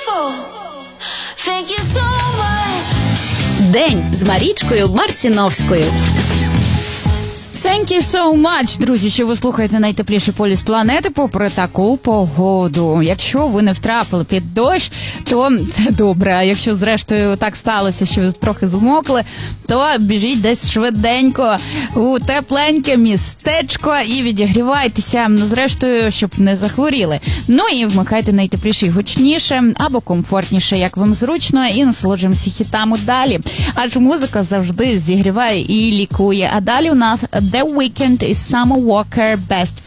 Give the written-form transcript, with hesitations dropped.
День з Марічкою Марціновською. Thank you so much, друзі, що ви слухаєте найтепліший полюс планети попри таку погоду. Якщо ви не втрапили під дощ, то це добре. А якщо, зрештою, так сталося, що ви трохи змокли, то біжіть десь швиденько у тепленьке містечко і відігрівайтеся, зрештою, щоб не захворіли. Ну і вмикайте найтепліше і гучніше, або комфортніше, як вам зручно, і насолоджуємося хітами далі. Адже музика завжди зігріває і лікує. А далі у нас The Weeknd із Summer Walker Best